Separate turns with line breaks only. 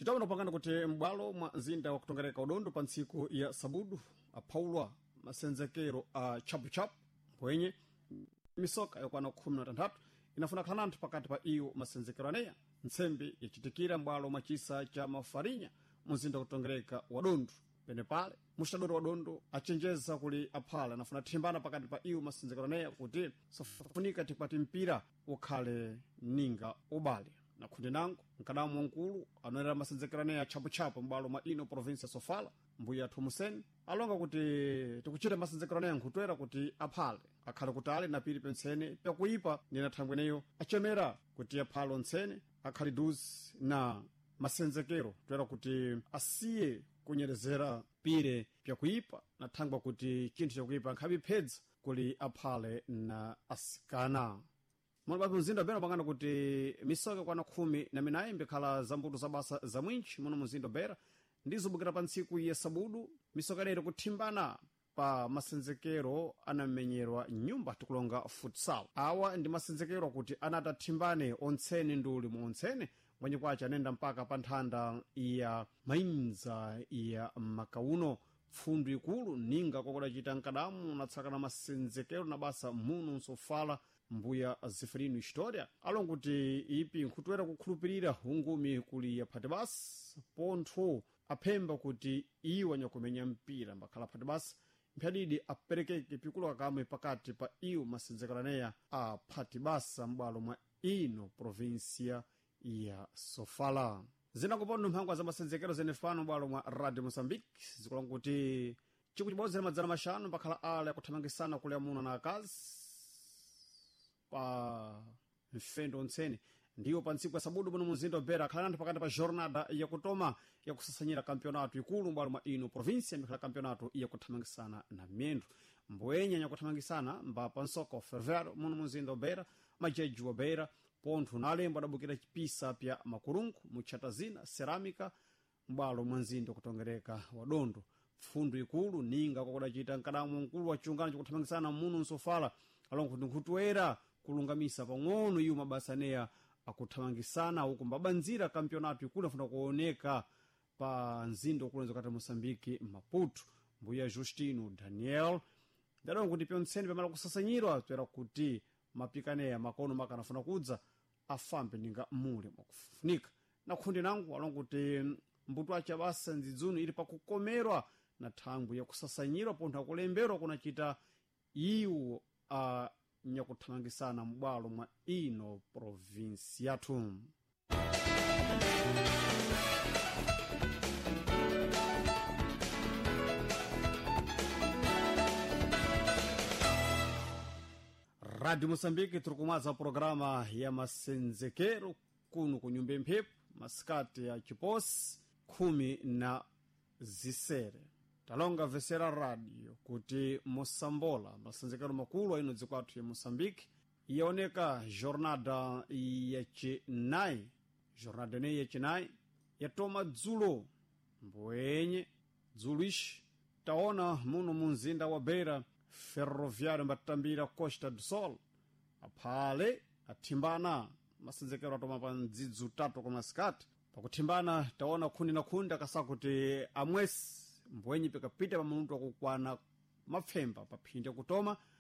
Chitawona pangana kuti m'bwalo mwa mzinda wa kutongereka udondo pa ntsiku ya sabudu aphawulwa masenzekero a chapu-chapu mbwenye misoka yokwana 16 inafuna khala anthu pakati pa iyo masenzekero aneya ntsembe yachitikira m'bwalo mwa chisa cha Mafarinya mu mzinda wa kutongereka wadondo. Pene pale muxitadori wadondo achenjeza kuli aphala anafuna thimbana pakati pa iyo masenzekero aneya kuti safunika tikwati mpira ukhale ninga ubale. Na kundi nangu mkadamu wankulu anoera masenzekero aneya chapu-chapu m'bwalo mwa ino provinsi ya Sofala mbuya Thumuseni alonga kuti tikuchita masenzekero aneya nkhutwera kuti aphale akhale kutali na pili pensene pyakuipa nina thangweneyo achemera kuti aphalo ntsene akhali duzi na masenzekero twera kuti asiye kunyerezera pire pyakuipa na thangwa kuti chinthu chakuipa nkhabipedza kuli aphale na asikana. Mwana mzinda bera pangana kuti misoka kwana 14 mbekhala zambuto za basa za mwinchi muno mzinda bera ndizo bukira pa ntsiku ya sabudu misoka lero kuthimbana pa masenzekero anamenyerwa nyumba tikulonga futsal. Awa ndi masenzekero kuti anatathimbane ontsene nduli mu ontsene mwenye kwacha anenda mpaka pa nthanda ya mainza ya makauno pfundu ikulu ninga kwakodachita nkadamu natsakana masenzekero na basa muno Nsofala mbuya Zefirino Historia alonga kuti ipi nkutwera kukhulupirira ungumi kuli yaphati basi pontho aphemba kuti iwo anyakumenya mpira mbakhala phati basi mphyadidi aperekeke pikulu akamwe pakati pa iyo masenzekero aneya aphati basa m'bwalo mwa ino provinsia ya Sofala. Zinakupondo mphangwa za masenzekero zenefano m'bwalo mwa Radio Mozambique zikulonga kuti chiku chibodzi madzana mashanu mbakhala ala yakuthamangisana kuli amuna na akazi pa mfendo ontsene ndiyo pa ntsiku ya sabudu muno mzinda bera akhala anthu pakati pa jornada yakutoma yakusasanyira kampionato ikulu m'bwalo mwa ino provinsia mbakhala kampionato yakuthamangisana na miyendo mbwenya yakuthamangisana mba pa nsoko fervero muno mzinda bera majeji wa bera pontho nalembo adabukira chipisa pya makurungu muchatazina ceramika m'bwalo mwa mzinda kutongereka wadondo pfundu ikulu ninga kwakodachita nkadamu mkulu wa chiungano chakuthamangisana muno Nsofala alonga kuti nkutwera kulungamisa pang'ono iyo mabasa aneya akuthamangisana uku mbabanzira kampionato ikulu afuna kuoneka pa mzinda ukulenza kati Mosambiki Maputo mbuya Justino Daniel ndalonga kuti pyontsene pamala kusasanyirwa twera kuti mapikaneya makono maka anafuna kudza afambe ninga mule mwakufunika. Na kundi nangu alonga kuti mbuto acha basa nzidzunu ili pakukomerwa na thangwi ya kusasanyirwa pontho akulemberwa kunachita iwo nyakuthamangisana m'bwalo mwa ino provinsi yathu. Radio Mozambique turikumaza programa ya masenzekero kuno kunyumba mphepo masikati ya chiposi 10 talonga vesera radio kuti Mosambola masenzekero makulu aino dzikwathu ya Mozambique yaoneka jornada ya chinayi jornada ne ya chinayi yatoma dzulo mbwenye dzulishi taona muno mumzinda wa Beira ferroviário mbatambira Costa do Sol aphale athimbana masenzekero atoma pa ndzidzu 3 kwa masikati pakuthimbana taona khundi na khundi akasa kuti amwesi mbwenye pikapita pa munthu akukwana mapfemba paphinde kutoma